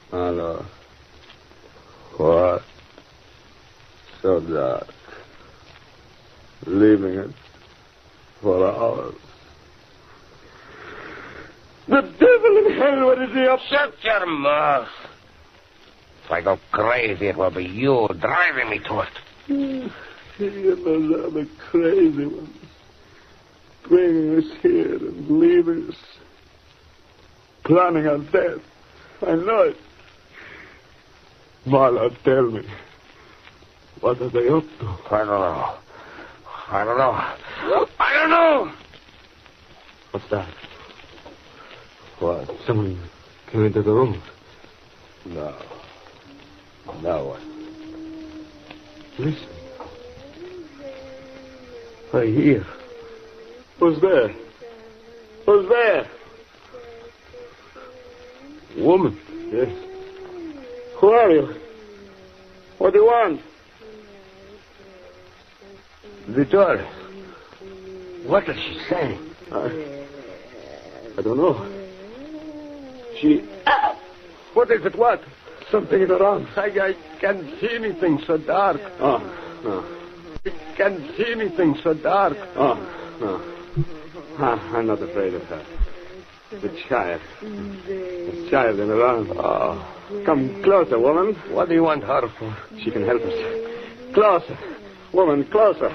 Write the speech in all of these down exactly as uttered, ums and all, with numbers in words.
Hello. What? So dark. Leaving it for hours. The devil in hell, what is he up to? Shut your mouth. If I go crazy, it will be you driving me to it. You know, I'm a crazy one. Bringing us here and leaving us. Planning our death. I know it. Marla, tell me. What are they up to? I don't know. I don't know. I don't know. What's that? What? Someone came into the room. No. No one. Listen. I hear. Who's there? Who's there? Woman. Yes. Who are you? What do you want? Vittoria. What is she saying? I, I don't know. She... Ah! What is it? What? Something in her arms. I, I can't see anything so dark. Oh, no. I can't see anything so dark. Oh, no. Ah, I'm not afraid of her. The child. The child in her arms. Oh. Come closer, woman. What do you want her for? She can help us. Closer. Woman, closer.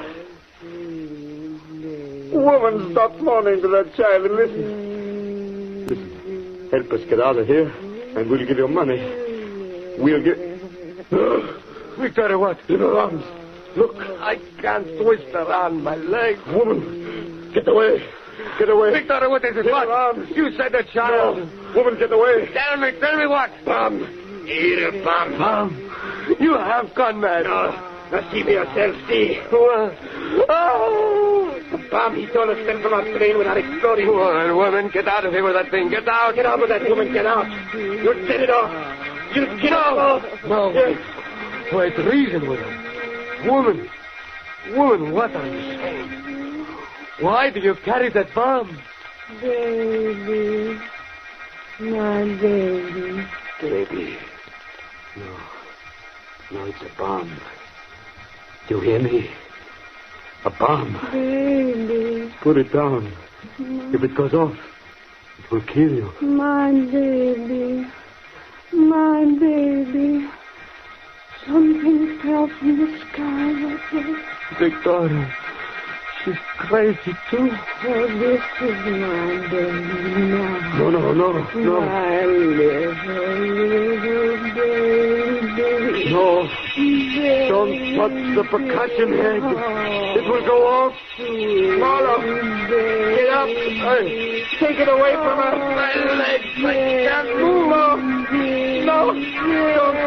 Woman, stop moaning to that child and listen. Listen. Help us get out of here, and we'll give you money. We'll give... Victoria, what? In her arms. Look. I can't twist around my leg. Woman, get away. Get away. Victoria, what is it? In What? her arms. You said the child. No. Woman, get away. Tell me, tell me what? Bomb. Here, Bum. Bum. You have gone mad. No. Now see for yourself, see. What? Oh! The bomb he told us sent from our train without exploding. Woman, woman, get out of here with that thing. Get out. Get out with that woman, get out. You set it off. You get no. it off. No. Yes. Wait, reason with her. Woman. Woman, what are you saying? Why do you carry that bomb? Baby. My baby. Baby. No. No, it's a bomb. You hear me? A bomb. Baby. Put it down. If it goes off, it will kill you. My baby. My baby. Something fell from the sky that day. Victoria. She's crazy, too. Oh, this is my baby now. No, no, no, no. My little, little baby. No. Baby. Don't touch the percussion head. It will go off. Marla, get up. Hey, take it away from her. My legs, I can't move. No, no, don't